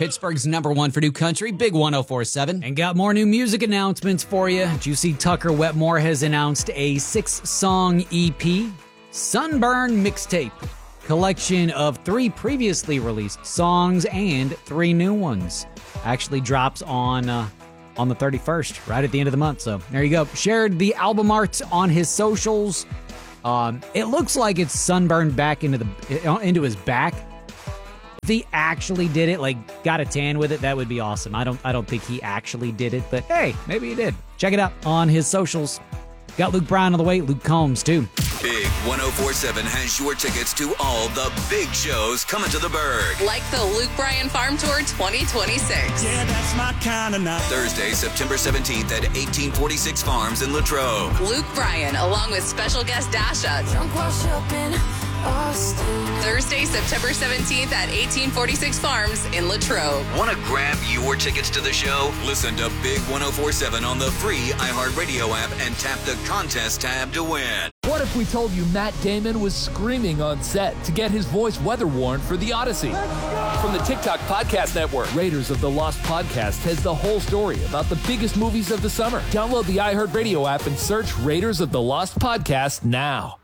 Pittsburgh's #1 for new country, Big 104.7. And got more new music announcements for you. Did you see Tucker Wetmore has announced a 6-song EP, Sunburn Mixtape, collection of 3 previously released songs and 3 new ones. Actually drops on the 31st, right at the end of the month. So there you go. Shared the album art on his socials. It looks like it's sunburned back into his back. If he actually did it, like got a tan with it, that would be awesome. I don't think he actually did it, but hey, maybe he did. Check it out on his socials. Got Luke Bryan on the way, Luke Combs too. Big 104.7 has your tickets to all the big shows coming to the Berg. Like the Luke Bryan Farm Tour 2026. Yeah, that's my kind of night. Thursday, September 17th at 1846 Farms in Latrobe. Luke Bryan, along with special guest Dasha. Drunk wash up in Austin. Thursday, September 17th at 1846 Farms in Latrobe. Want to grab your tickets to the show? Listen to Big 104.7 on the free iHeartRadio app and tap the contest tab to win. What if we told you Matt Damon was screaming on set to get his voice weather-worn for The Odyssey? From the TikTok Podcast Network, Raiders of the Lost Podcast has the whole story about the biggest movies of the summer. Download the iHeartRadio app and search Raiders of the Lost Podcast now.